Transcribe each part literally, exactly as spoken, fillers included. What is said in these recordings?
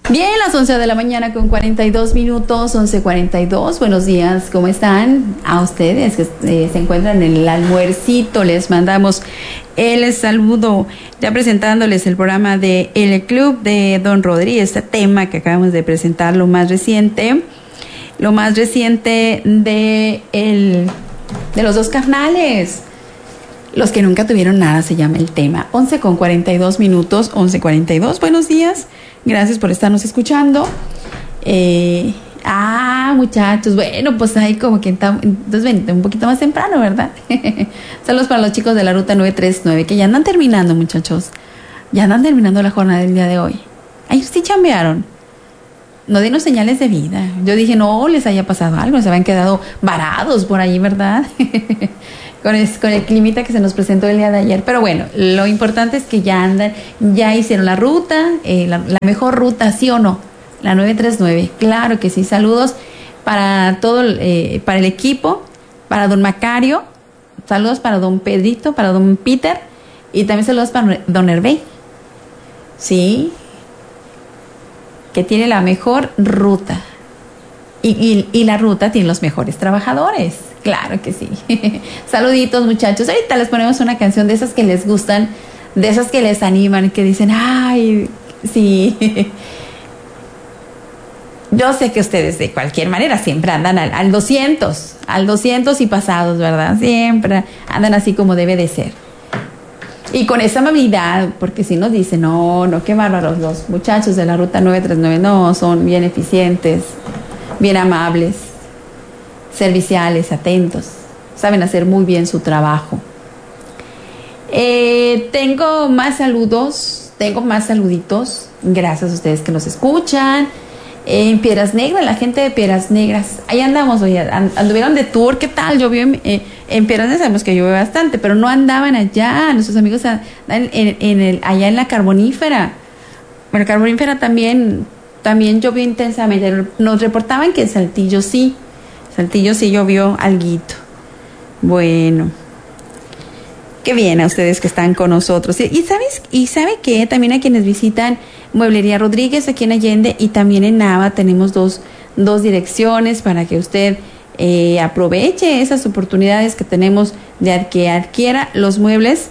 Bien, las once de la mañana con cuarenta y dos minutos, once cuarenta y dos. Buenos días, ¿cómo están? A ustedes que eh, se encuentran en el almuercito, les mandamos el saludo, ya presentándoles el programa de El Club de Don Rodri, este tema que acabamos de presentar, lo más reciente, lo más reciente de, el, de los dos carnales. Los que nunca tuvieron nada se llama el tema. once con cuarenta y dos minutos, once cuarenta y dos. Buenos días. Gracias por estarnos escuchando. Eh, ah, muchachos. Bueno, pues ahí como que entonces ven, un poquito más temprano, ¿verdad? Saludos para los chicos de la ruta nueve tres nueve que ya andan terminando, muchachos. Ya andan terminando la jornada del día de hoy. Ahí sí chambearon. No denos señales de vida. Yo dije, no les haya pasado algo, se habían quedado varados por ahí, ¿verdad? Con, es, con el climita que se nos presentó el día de ayer. Pero bueno, lo importante es que ya andan, ya hicieron la ruta, eh, la, la mejor ruta, ¿sí o no? La nueve tres nueve, claro que sí. Saludos para todo, eh, para el equipo, para don Macario, saludos para don Pedrito, para don Peter, y también saludos para don Hervé. Sí, que tiene la mejor ruta. Y, y, y la ruta tiene los mejores trabajadores. Claro que sí. Saluditos, muchachos. Ahorita les ponemos una canción de esas que les gustan, de esas que les animan, que dicen, ay, sí. Yo sé que ustedes de cualquier manera siempre andan al, al doscientos, al doscientos y pasados, ¿verdad? Siempre andan así como debe de ser. Y con esa amabilidad, porque si nos dicen, no, no, qué bárbaros los muchachos de la ruta nueve tres nueve, no, son bien eficientes, bien amables, serviciales, atentos, saben hacer muy bien su trabajo. Eh, tengo más saludos, tengo más saluditos, gracias a ustedes que nos escuchan. Eh, en Piedras Negras, la gente de Piedras Negras, ahí andamos, oye, anduvieron de tour, ¿qué tal? Llovió en, eh, en Piedras Negras, sabemos que llueve bastante, pero no andaban allá, nuestros amigos andan en, en el, allá en la Carbonífera. Bueno, Carbonífera también, también llovió intensamente, nos reportaban que en Saltillo sí, Saltillo sí llovió alguito. Bueno, qué bien a ustedes que están con nosotros. Y, y sabes, y sabe que también a quienes visitan Mueblería Rodríguez aquí en Allende y también en Nava tenemos dos, dos direcciones para que usted eh, aproveche esas oportunidades que tenemos de que adquiera los muebles,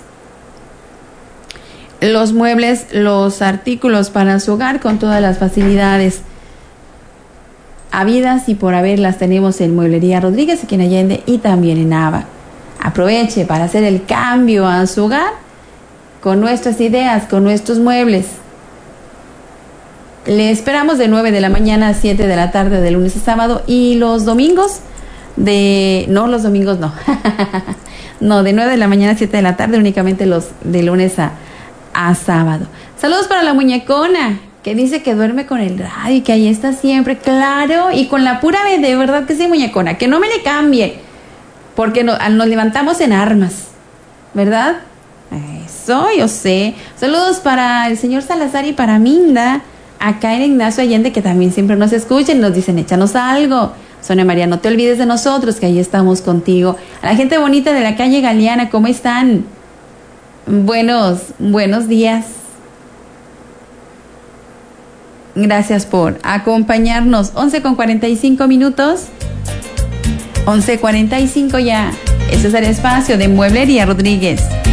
los muebles, los artículos para su hogar con todas las facilidades habidas y por haberlas tenemos en Mueblería Rodríguez aquí en Allende y también en Nava. Aproveche para hacer el cambio a su hogar con nuestras ideas, con nuestros muebles. Le esperamos de nueve de la mañana a siete de la tarde de lunes a sábado y los domingos de... No, los domingos no. No, de nueve de la mañana a siete de la tarde únicamente los de lunes a, a sábado. Saludos para la muñecona que dice que duerme con el radio y que ahí está siempre, claro, y con la pura de verdad que sí, muñecona, que no me le cambie, porque no, nos levantamos en armas, ¿verdad? Eso, yo sé. Saludos para el señor Salazar y para Minda, acá en Ignacio Allende, que también siempre nos escuchan, nos dicen, échanos algo. Sonia María, no te olvides de nosotros, que ahí estamos contigo. A la gente bonita de la calle Galeana, ¿cómo están? Buenos, buenos días. Gracias por acompañarnos. once con cuarenta y cinco minutos. once cuarenta y cinco ya. Este es el espacio de Mueblería Rodríguez.